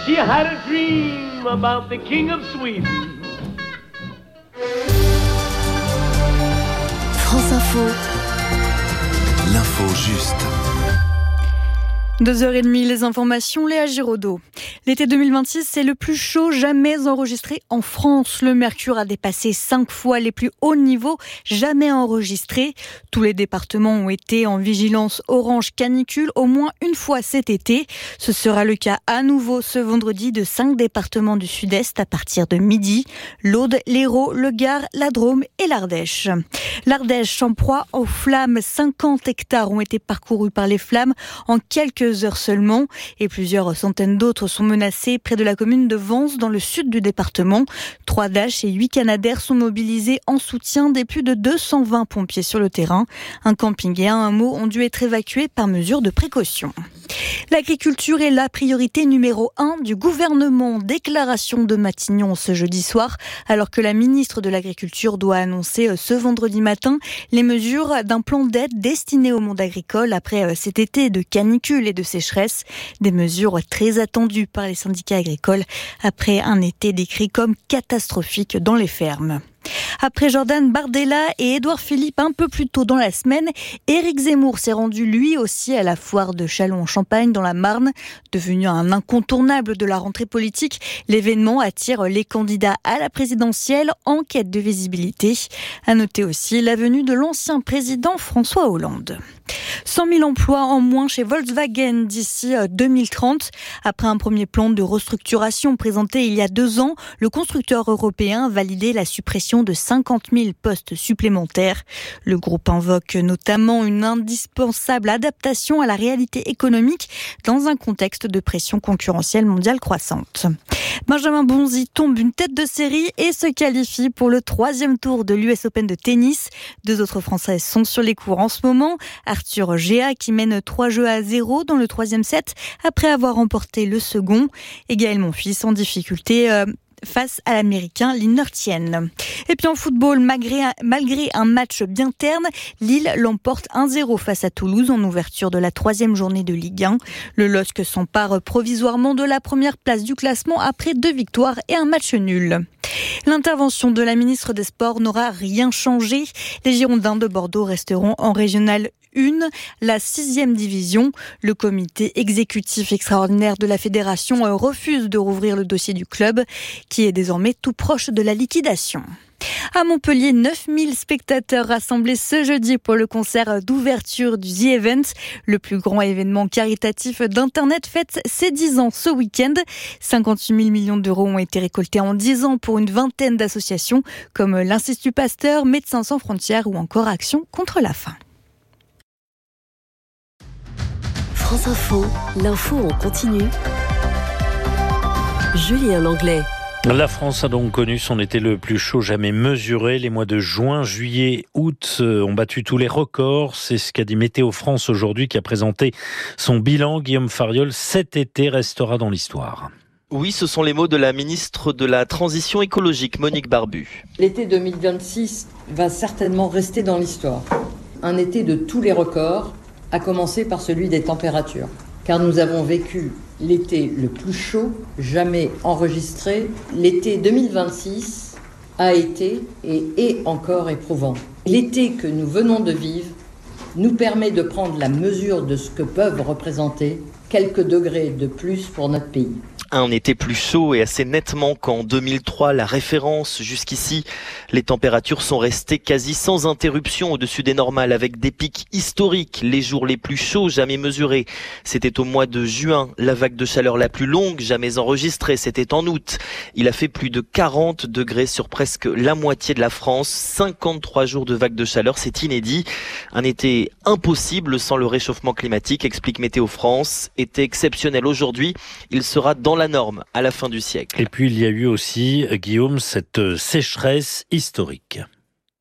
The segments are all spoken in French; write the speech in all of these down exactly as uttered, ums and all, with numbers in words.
She had a dream about the King of Sweden. France Info. L'info juste. deux heures trente, les informations, Léa Giraudot. L'été deux mille vingt-six, c'est le plus chaud jamais enregistré en France. Le mercure a dépassé cinq fois les plus hauts niveaux jamais enregistrés. Tous les départements ont été en vigilance orange canicule au moins une fois cet été. Ce sera le cas à nouveau ce vendredi de cinq départements du sud-est à partir de midi. L'Aude, l'Hérault, le Gard, la Drôme et l'Ardèche. L'Ardèche en proie aux flammes. cinquante hectares ont été parcourus par les flammes en quelques heures seulement et plusieurs centaines d'autres sont menacés près de la commune de Vence dans le sud du département. Trois Dash et huit Canadair sont mobilisés en soutien des plus de deux cent vingt pompiers sur le terrain. Un camping et un hameau ont dû être évacués par mesure de précaution. L'agriculture est la priorité numéro un du gouvernement. Déclaration de Matignon ce jeudi soir, alors que la ministre de l'Agriculture doit annoncer ce vendredi matin les mesures d'un plan d'aide destiné au monde agricole après cet été de canicule et de sécheresse. Des mesures très attendues par les syndicats agricoles après un été décrit comme catastrophique dans les fermes. Après Jordan Bardella et Édouard Philippe un peu plus tôt dans la semaine, Éric Zemmour s'est rendu lui aussi à la foire de Châlons-en-Champagne dans la Marne. Devenu un incontournable de la rentrée politique, l'événement attire les candidats à la présidentielle en quête de visibilité. À noter aussi la venue de l'ancien président François Hollande. cent mille emplois en moins chez Volkswagen d'ici deux mille trente. Après un premier plan de restructuration présenté il y a deux ans, le constructeur européen validait la suppression de cinquante mille postes supplémentaires. Le groupe invoque notamment une indispensable adaptation à la réalité économique dans un contexte de pression concurrentielle mondiale croissante. Benjamin Bonzi tombe une tête de série et se qualifie pour le troisième tour de l'U S Open de tennis. Deux autres Français sont sur les cours en ce moment. Arthur Géa qui mène trois jeux à zéro dans le troisième set après avoir remporté le second. Et Gaël Monfils en difficulté euh, face à l'Américain Lynor Tien. Et puis en football, malgré, malgré un match bien terne, Lille l'emporte un zéro face à Toulouse en ouverture de la troisième journée de Ligue un. Le L O S C s'empare provisoirement de la première place du classement après deux victoires et un match nul. L'intervention de la ministre des Sports n'aura rien changé. Les Girondins de Bordeaux resteront en régionale un, la sixième division. Le comité exécutif extraordinaire de la fédération refuse de rouvrir le dossier du club, qui est désormais tout proche de la liquidation. À Montpellier, neuf mille spectateurs rassemblés ce jeudi pour le concert d'ouverture du The Event. Le plus grand événement caritatif d'Internet fête ses dix ans ce week-end. cinquante-huit mille millions d'euros ont été récoltés en dix ans pour une vingtaine d'associations comme l'Institut Pasteur, Médecins sans frontières ou encore Action contre la faim. France Info, l'info en continu. Julien Langlais. La France a donc connu son été le plus chaud jamais mesuré. Les mois de juin, juillet, août ont battu tous les records. C'est ce qu'a dit Météo France aujourd'hui, qui a présenté son bilan. Guillaume Fariol, cet été restera dans l'histoire. Oui, ce sont les mots de la ministre de la Transition écologique, Monique Barbu. L'été deux mille vingt-six va certainement rester dans l'histoire. Un été de tous les records, à commencer par celui des températures. Car nous avons vécu l'été le plus chaud jamais enregistré. L'été deux mille vingt-six a été et est encore éprouvant. L'été que nous venons de vivre nous permet de prendre la mesure de ce que peuvent représenter quelques degrés de plus pour notre pays. Un été plus chaud et assez nettement qu'en deux mille trois, la référence. Jusqu'ici, les températures sont restées quasi sans interruption au-dessus des normales, avec des pics historiques. Les jours les plus chauds jamais mesurés, c'était au mois de juin. La vague de chaleur la plus longue jamais enregistrée, c'était en août. Il a fait plus de quarante degrés sur presque la moitié de la France. cinquante-trois jours de vague de chaleur, c'est inédit. Un été impossible sans le réchauffement climatique, explique Météo France. Été exceptionnel aujourd'hui, il sera dans la norme à la fin du siècle. Et puis il y a eu aussi, Guillaume, cette sécheresse historique.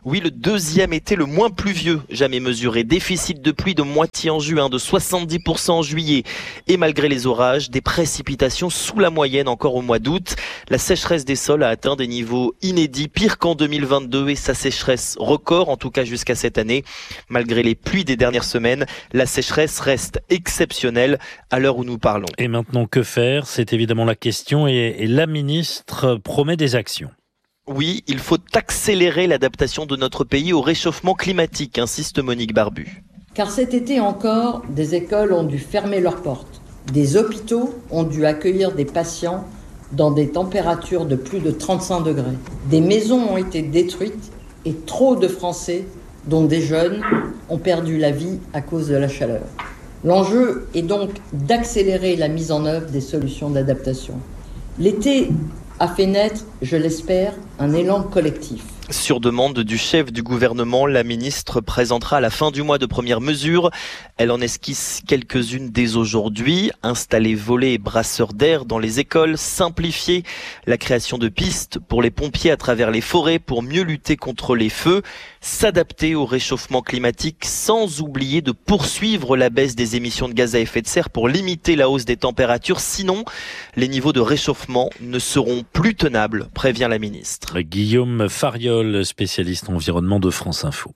Oui, le deuxième été le moins pluvieux jamais mesuré. Déficit de pluie de moitié en juin, de soixante-dix pour cent en juillet. Et malgré les orages, des précipitations sous la moyenne encore au mois d'août. La sécheresse des sols a atteint des niveaux inédits, pire qu'en deux mille vingt-deux et sa sécheresse record, en tout cas jusqu'à cette année. Malgré les pluies des dernières semaines, la sécheresse reste exceptionnelle à l'heure où nous parlons. Et maintenant, que faire ? C'est évidemment la question et, et la ministre promet des actions. Oui, il faut accélérer l'adaptation de notre pays au réchauffement climatique, insiste Monique Barbu. Car cet été encore, des écoles ont dû fermer leurs portes. Des hôpitaux ont dû accueillir des patients dans des températures de plus de trente-cinq degrés. Des maisons ont été détruites et trop de Français, dont des jeunes, ont perdu la vie à cause de la chaleur. L'enjeu est donc d'accélérer la mise en œuvre des solutions d'adaptation. L'été a fait naître, je l'espère, un élan collectif. Sur demande du chef du gouvernement, la ministre présentera à la fin du mois de premières mesures. Elle en esquisse quelques-unes dès aujourd'hui. Installer volets et brasseurs d'air dans les écoles, simplifier la création de pistes pour les pompiers à travers les forêts pour mieux lutter contre les feux, s'adapter au réchauffement climatique sans oublier de poursuivre la baisse des émissions de gaz à effet de serre pour limiter la hausse des températures. Sinon, les niveaux de réchauffement ne seront plus tenables, prévient la ministre. Guillaume Fariol, spécialiste environnement de France Info.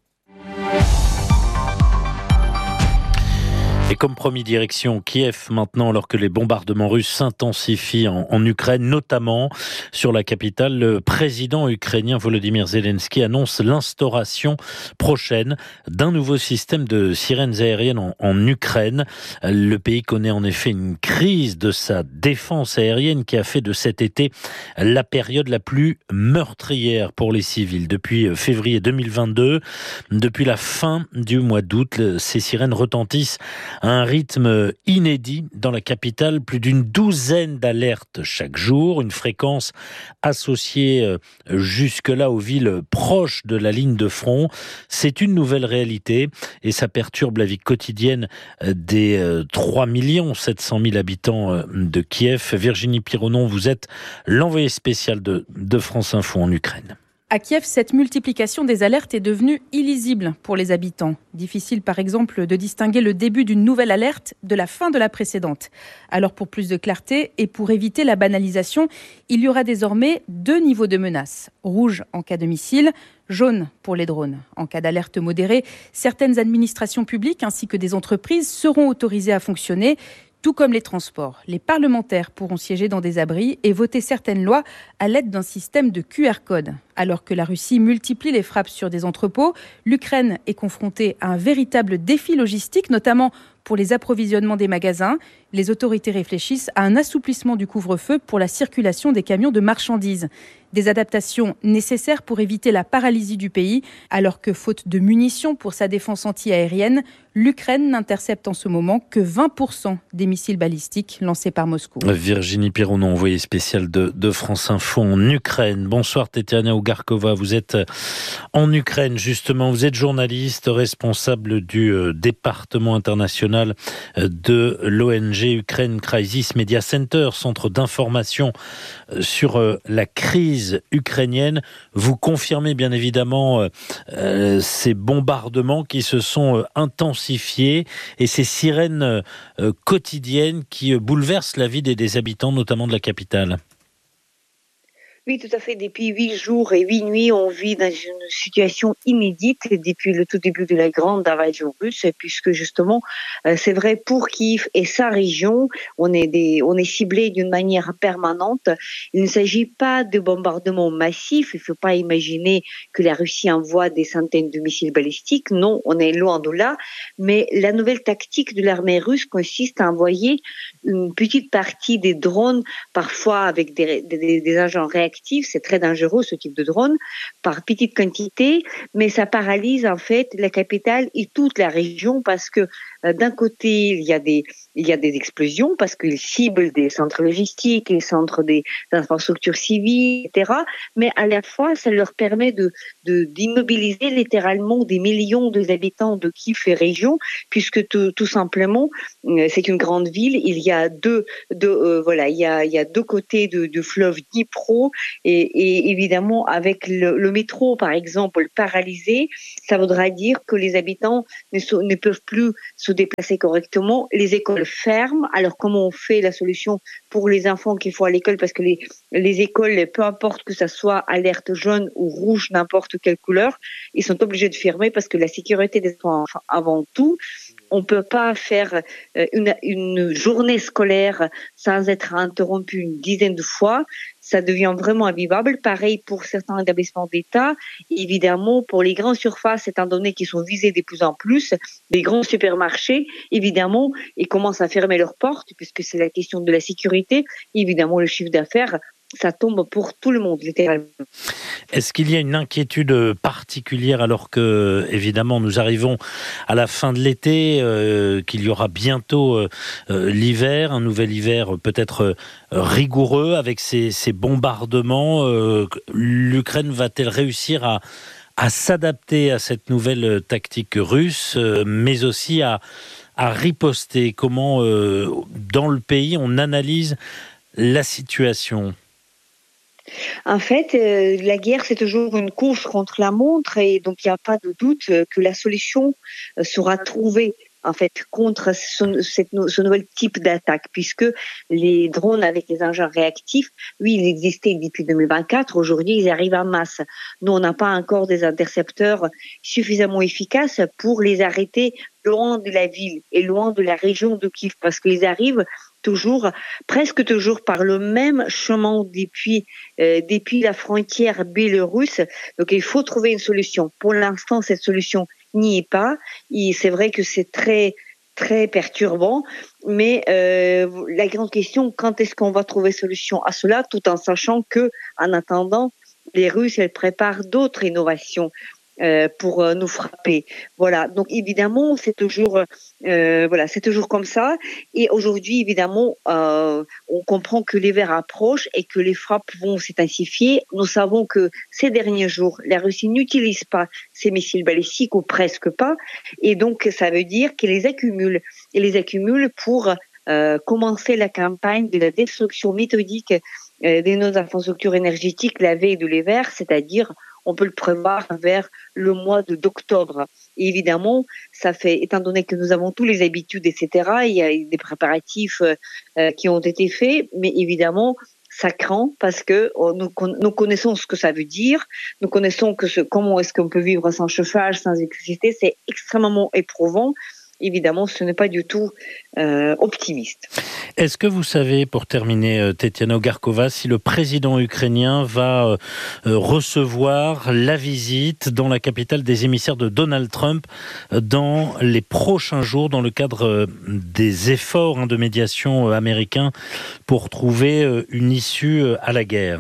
Et comme promis, direction Kiev maintenant, alors que les bombardements russes s'intensifient en, en Ukraine, notamment sur la capitale. Le président ukrainien Volodymyr Zelensky annonce l'instauration prochaine d'un nouveau système de sirènes aériennes en, en Ukraine. Le pays connaît en effet une crise de sa défense aérienne qui a fait de cet été la période la plus meurtrière pour les civils. Depuis février deux mille vingt-deux, depuis la fin du mois d'août, ces sirènes retentissent à un rythme inédit dans la capitale, plus d'une douzaine d'alertes chaque jour, une fréquence associée jusque-là aux villes proches de la ligne de front. C'est une nouvelle réalité et ça perturbe la vie quotidienne des trois millions sept cent mille habitants de Kiev. Virginie Pironon, vous êtes l'envoyée spéciale de, de France Info en Ukraine. À Kiev, cette multiplication des alertes est devenue illisible pour les habitants. Difficile par exemple de distinguer le début d'une nouvelle alerte de la fin de la précédente. Alors pour plus de clarté et pour éviter la banalisation, il y aura désormais deux niveaux de menace. Rouge en cas de missile, jaune pour les drones. En cas d'alerte modérée, certaines administrations publiques ainsi que des entreprises seront autorisées à fonctionner. Tout comme les transports, les parlementaires pourront siéger dans des abris et voter certaines lois à l'aide d'un système de Q R code. Alors que la Russie multiplie les frappes sur des entrepôts, l'Ukraine est confrontée à un véritable défi logistique, notamment pour les approvisionnements des magasins. Les autorités réfléchissent à un assouplissement du couvre-feu pour la circulation des camions de marchandises. Des adaptations nécessaires pour éviter la paralysie du pays, alors que faute de munitions pour sa défense anti-aérienne, l'Ukraine n'intercepte en ce moment que vingt pour cent des missiles balistiques lancés par Moscou. Virginie Pironon, envoyée spéciale de, de France Info en Ukraine. Bonsoir Tetiana Ougarkova, vous êtes en Ukraine justement, vous êtes journaliste, responsable du euh, département international de l'O N G Ukraine Crisis Media Center, centre d'information sur euh, la crise ukrainienne. Vous confirmez bien évidemment euh, euh, ces bombardements qui se sont euh, intensifiés et ces sirènes euh, quotidiennes qui euh, bouleversent la vie des, des habitants, notamment de la capitale. Oui, tout à fait. Depuis huit jours et huit nuits, on vit dans une situation inédite depuis le tout début de la grande invasion russe, puisque justement, euh, c'est vrai pour Kiev et sa région, on est des, on est ciblé d'une manière permanente. Il ne s'agit pas de bombardements massifs. Il ne faut pas imaginer que la Russie envoie des centaines de missiles balistiques. Non, on est loin de là. Mais la nouvelle tactique de l'armée russe consiste à envoyer une petite partie des drones, parfois avec des, des, des agents réactifs. C'est très dangereux ce type de drone par petite quantité, mais ça paralyse en fait la capitale et toute la région parce que Euh, d'un côté, il y a des il y a des explosions parce qu'ils ciblent des centres logistiques, les centres des infrastructures civiles, et cetera. Mais à la fois, ça leur permet de, de d'immobiliser littéralement des millions d'habitants de Kiev et région, puisque tout, tout simplement, c'est une grande ville. Il y a deux, deux euh, voilà, il y a il y a deux côtés de, du fleuve Dnipro, et, et évidemment avec le, le métro par exemple paralysé, ça voudra dire que les habitants ne, so, ne peuvent plus se déplacer correctement. Les écoles ferment. Alors comment on fait la solution pour les enfants qu'il faut à l'école, parce que les les écoles, peu importe que ça soit alerte jaune ou rouge, n'importe quelle couleur, ils sont obligés de fermer parce que la sécurité des enfants avant tout. On peut pas faire une, une journée scolaire sans être interrompue une dizaine de fois. Ça devient vraiment invivable. Pareil pour certains établissements d'État. Évidemment, pour les grandes surfaces, étant donné qu'ils sont visés de plus en plus, les grands supermarchés, évidemment, ils commencent à fermer leurs portes puisque c'est la question de la sécurité. Évidemment, le chiffre d'affaires, ça tombe pour tout le monde, littéralement. Est-ce qu'il y a une inquiétude particulière alors que, évidemment, nous arrivons à la fin de l'été, euh, qu'il y aura bientôt euh, l'hiver, un nouvel hiver peut-être euh, rigoureux avec ces, ces bombardements. Euh, L'Ukraine va-t-elle réussir à, à s'adapter à cette nouvelle tactique russe, euh, mais aussi à, à riposter? Comment, euh, dans le pays, on analyse la situation? En fait, euh, la guerre, c'est toujours une course contre la montre, et donc il n'y a pas de doute que la solution sera trouvée en fait contre ce, cette, ce nouvel type d'attaque, puisque les drones avec les engins réactifs, oui, ils existaient depuis deux mille vingt-quatre. Aujourd'hui, ils arrivent en masse. Nous, on n'a pas encore des intercepteurs suffisamment efficaces pour les arrêter loin de la ville et loin de la région de Kiev, parce qu'ils arrivent toujours, presque toujours par le même chemin depuis euh, depuis la frontière biélorusse. Donc il faut trouver une solution. Pour l'instant, cette solution n'y est pas. Et c'est vrai que c'est très très perturbant, mais euh, la grande question, quand est-ce qu'on va trouver solution à cela, tout en sachant que, en attendant, les Russes, elles préparent d'autres innovations. Euh, pour euh, nous frapper. Voilà. Donc évidemment, c'est toujours, euh, voilà, c'est toujours comme ça. Et aujourd'hui, évidemment, euh, on comprend que l'hiver approche et que les frappes vont s'intensifier. Nous savons que ces derniers jours, la Russie n'utilise pas ces missiles balistiques, ou presque pas, et donc ça veut dire qu'elle les accumule. Elle les accumule pour euh, commencer la campagne de la destruction méthodique euh, de nos infrastructures énergétiques la veille de l'hiver, c'est-à-dire on peut le prévoir vers le mois de d'octobre. Et évidemment, ça fait, étant donné que nous avons tous les habitudes, et cetera, il y a des préparatifs euh, qui ont été faits, mais évidemment, ça craint parce que oh, nous, nous connaissons ce que ça veut dire, nous connaissons que ce, comment est-ce qu'on peut vivre sans chauffage, sans électricité, c'est extrêmement éprouvant. Évidemment, ce n'est pas du tout euh, optimiste. Est-ce que vous savez, pour terminer, Tetiana Ogarkova, si le président ukrainien va euh, recevoir la visite dans la capitale des émissaires de Donald Trump dans les prochains jours, dans le cadre des efforts hein, de médiation américains pour trouver une issue à la guerre?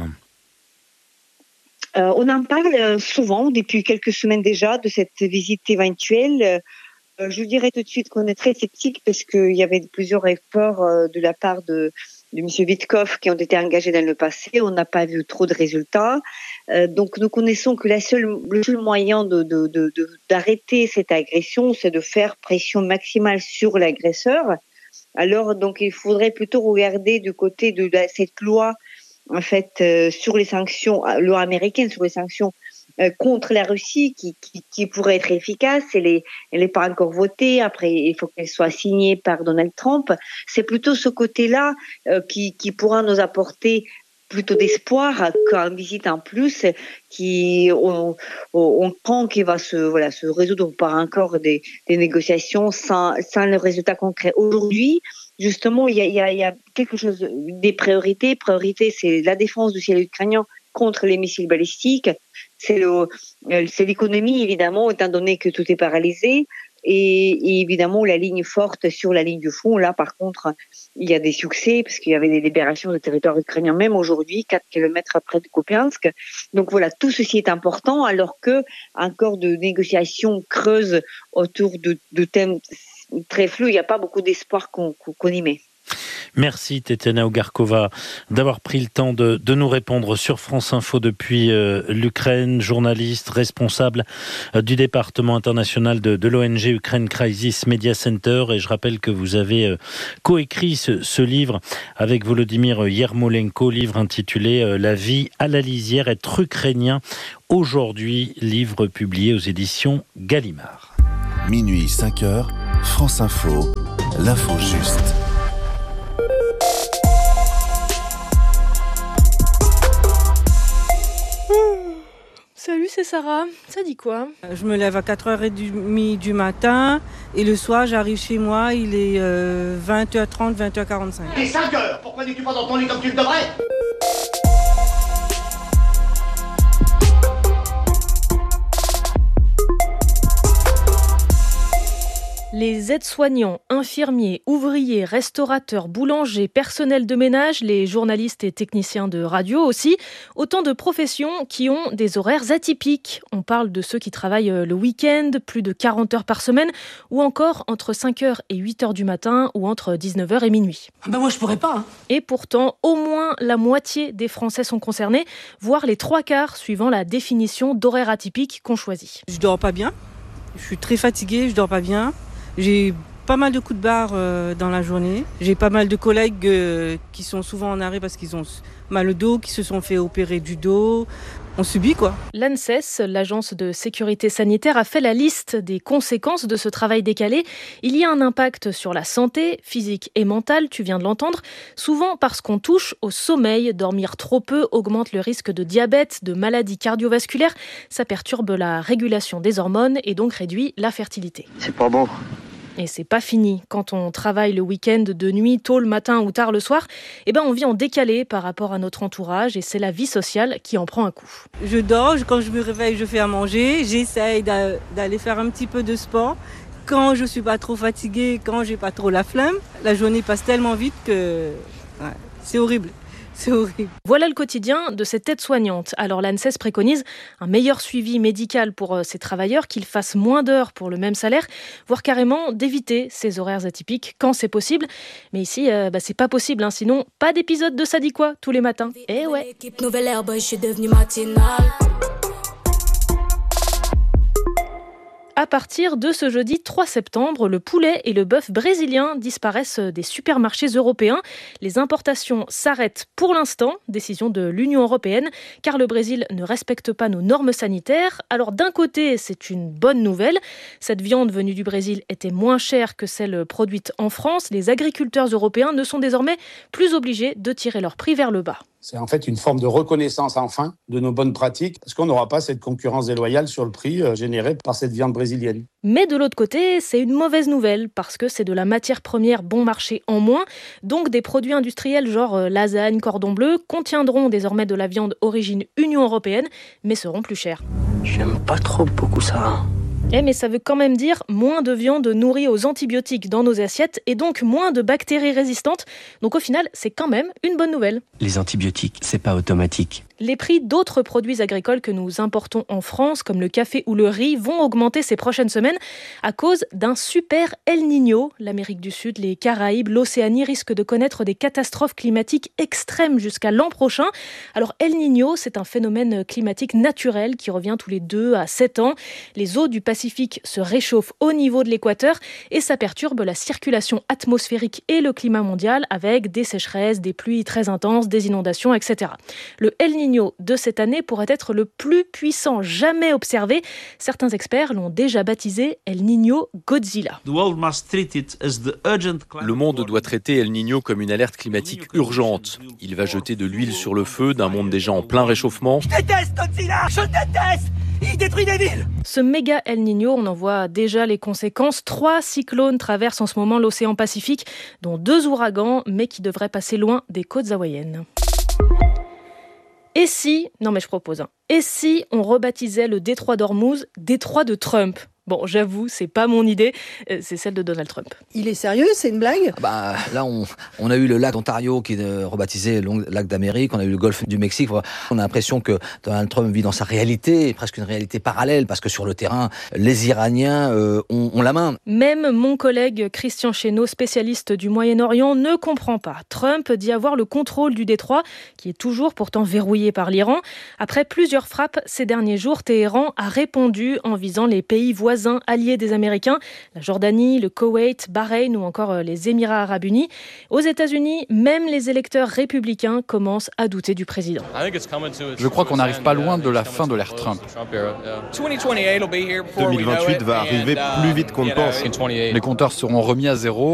euh, On en parle souvent, depuis quelques semaines déjà, de cette visite éventuelle. Je dirais tout de suite qu'on est très sceptique parce qu'il y avait plusieurs efforts de la part de, de M. Witkoff qui ont été engagés dans le passé. On n'a pas vu trop de résultats. Euh, donc nous connaissons que la seule, le seul moyen de, de, de, de, d'arrêter cette agression, c'est de faire pression maximale sur l'agresseur. Alors donc il faudrait plutôt regarder du côté de la, cette loi en fait euh, sur les sanctions, loi américaine sur les sanctions Euh, contre la Russie qui, qui, qui pourrait être efficace. Elle est, elle n'est pas encore votée. Après, il faut qu'elle soit signée par Donald Trump. C'est plutôt ce côté-là euh, qui, qui pourra nous apporter plutôt d'espoir qu'une visite en plus qui on, on prend qu'il va se voilà se résoudre par encore des, des négociations sans sans le résultat concret. Aujourd'hui, justement, il y a, il y a, il y a quelque chose, des priorités. Priorité, c'est la défense du ciel ukrainien contre les missiles balistiques. C'est, le, c'est l'économie, évidemment, étant donné que tout est paralysé. Et, et évidemment, la ligne forte sur la ligne du front. Là, par contre, il y a des succès, parce qu'il y avait des libérations de territoire ukrainien, même aujourd'hui, quatre kilomètres après de Kupiansk. Donc voilà, tout ceci est important, alors que encore de négociations creuses autour de, de thèmes très flou. Il n'y a pas beaucoup d'espoir qu'on, qu'on y met. Merci Tetena Ogarkova d'avoir pris le temps de, de nous répondre sur France Info depuis euh, l'Ukraine, journaliste, responsable euh, du département international de, de l'O N G Ukraine Crisis Media Center. Et je rappelle que vous avez euh, coécrit ce, ce livre avec Volodymyr Yermolenko, livre intitulé euh, La vie à la lisière, être ukrainien aujourd'hui, livre publié aux éditions Gallimard. Minuit cinq heures, France Info, l'info juste. Salut, c'est Sarah. Ça dit quoi ? Je me lève à quatre heures trente du matin et le soir, j'arrive chez moi, il est euh, vingt heures trente, vingt heures quarante-cinq. Il est cinq heures. Pourquoi n'es-tu pas dans ton lit comme tu le devrais ? Les aides-soignants, infirmiers, ouvriers, restaurateurs, boulangers, personnel de ménage, les journalistes et techniciens de radio aussi, autant de professions qui ont des horaires atypiques. On parle de ceux qui travaillent le week-end, plus de quarante heures par semaine, ou encore entre cinq heures et huit heures du matin, ou entre dix-neuf heures et minuit. Ben moi je pourrais pas. Hein. Et pourtant, au moins la moitié des Français sont concernés, voire les trois quarts, suivant la définition d'horaire atypique qu'on choisit. Je dors pas bien, je suis très fatiguée, je dors pas bien. J'ai pas mal de coups de barre euh, dans la journée. J'ai pas mal de collègues euh, qui sont souvent en arrêt parce qu'ils ont mal au dos, qui se sont fait opérer du dos. On subit quoi. L'ANSES, l'agence de sécurité sanitaire, a fait la liste des conséquences de ce travail décalé. Il y a un impact sur la santé, physique et mentale, tu viens de l'entendre, souvent parce qu'on touche au sommeil. Dormir trop peu augmente le risque de diabète, de maladies cardiovasculaires. Ça perturbe la régulation des hormones et donc réduit la fertilité. C'est pas beau. Et c'est pas fini. Quand on travaille le week-end de nuit, tôt le matin ou tard le soir, eh ben on vit en décalé par rapport à notre entourage et c'est la vie sociale qui en prend un coup. Je dors, quand je me réveille, je fais à manger, j'essaye d'aller faire un petit peu de sport. Quand je suis pas trop fatiguée, quand j'ai pas trop la flemme, la journée passe tellement vite que ouais, c'est horrible. C'est horrible. Voilà le quotidien de cette aide-soignante. Alors l'ANSES préconise un meilleur suivi médical pour ces travailleurs, qu'ils fassent moins d'heures pour le même salaire, voire carrément d'éviter ces horaires atypiques quand c'est possible. Mais ici, euh, bah, c'est pas possible, hein, sinon pas d'épisode de Ça dit quoi tous les matins. Eh ouais. Nouvelle herbe, je suis devenue matinale. À partir de ce jeudi trois septembre, le poulet et le bœuf brésilien disparaissent des supermarchés européens. Les importations s'arrêtent pour l'instant, décision de l'Union européenne, car le Brésil ne respecte pas nos normes sanitaires. Alors d'un côté, c'est une bonne nouvelle. Cette viande venue du Brésil était moins chère que celle produite en France. Les agriculteurs européens ne sont désormais plus obligés de tirer leur prix vers le bas. C'est en fait une forme de reconnaissance enfin de nos bonnes pratiques parce qu'on n'aura pas cette concurrence déloyale sur le prix euh, généré par cette viande brésilienne. Mais de l'autre côté, c'est une mauvaise nouvelle parce que c'est de la matière première bon marché en moins. Donc des produits industriels genre euh, lasagne, cordon bleu contiendront désormais de la viande origine Union européenne mais seront plus chers. J'aime pas trop beaucoup ça. Eh mais ça veut quand même dire moins de viande nourrie aux antibiotiques dans nos assiettes et donc moins de bactéries résistantes. Donc au final, c'est quand même une bonne nouvelle. Les antibiotiques, c'est pas automatique. Les prix d'autres produits agricoles que nous importons en France, comme le café ou le riz, vont augmenter ces prochaines semaines à cause d'un super El Niño. L'Amérique du Sud, les Caraïbes, l'Océanie risquent de connaître des catastrophes climatiques extrêmes jusqu'à l'an prochain. Alors El Niño, c'est un phénomène climatique naturel qui revient tous les deux à sept ans. Les eaux du Pacifique se réchauffent au niveau de l'équateur et ça perturbe la circulation atmosphérique et le climat mondial avec des sécheresses, des pluies très intenses, des inondations, et cetera. Le El Niño de cette année pourrait être le plus puissant jamais observé. Certains experts l'ont déjà baptisé El Niño Godzilla. Le monde doit traiter El Niño comme une alerte climatique urgente. Il va jeter de l'huile sur le feu d'un monde déjà en plein réchauffement. Je déteste Godzilla, je le déteste. Il détruit des villes. Ce méga El Niño, on en voit déjà les conséquences. Trois cyclones traversent en ce moment l'océan Pacifique, dont deux ouragans, mais qui devraient passer loin des côtes hawaïennes. Et si, non mais je propose, hein, et si on rebaptisait le détroit d'Ormuz détroit de Trump ? Bon, j'avoue, c'est pas mon idée, c'est celle de Donald Trump. Il est sérieux, c'est une blague ? Bah, là, on, on a eu le lac d'Ontario qui est rebaptisé le lac d'Amérique, on a eu le golfe du Mexique. On a l'impression que Donald Trump vit dans sa réalité, presque une réalité parallèle, parce que sur le terrain, les Iraniens euh, ont, ont la main. Même mon collègue Christian Chesneau, spécialiste du Moyen-Orient, ne comprend pas. Trump dit avoir le contrôle du détroit, qui est toujours pourtant verrouillé par l'Iran. Après plusieurs frappes ces derniers jours, Téhéran a répondu en visant les pays voisins alliés des Américains, la Jordanie, le Koweït, Bahreïn ou encore les Émirats arabes unis. Aux États-Unis, même les électeurs républicains commencent à douter du président. Je crois qu'on n'arrive pas loin de la fin de l'ère Trump. deux mille vingt-huit va arriver plus vite qu'on ne pense. Les compteurs seront remis à zéro.